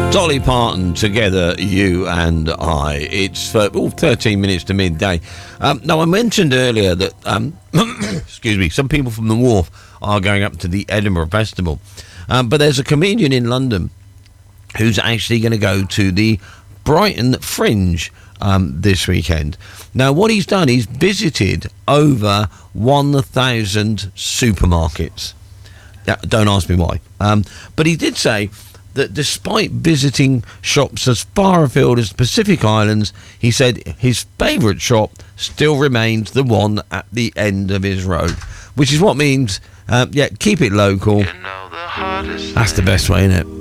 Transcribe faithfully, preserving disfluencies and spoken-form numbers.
Dolly Parton, Together, You and I. It's for oh, thirteen minutes to midday. Um, now, I mentioned earlier that, um, excuse me, some people from the Wharf are going up to the Edinburgh Festival. Um, but there's a comedian in London who's actually going to go to the Brighton Fringe um, this weekend. Now, what he's done, he's visited over one thousand supermarkets. Yeah, don't ask me why. Um, but he did say that despite visiting shops as far afield as the Pacific Islands, he said his favourite shop still remains the one at the end of his road, which is what means, uh, yeah, keep it local. You know, the That's the best way, isn't it?